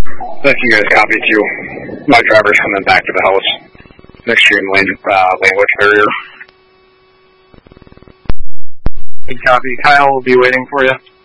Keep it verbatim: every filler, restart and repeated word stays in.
If you guys copy too, my driver's coming back to the house. Extreme lane, uh, language barrier. Good copy. Kyle will be waiting for you.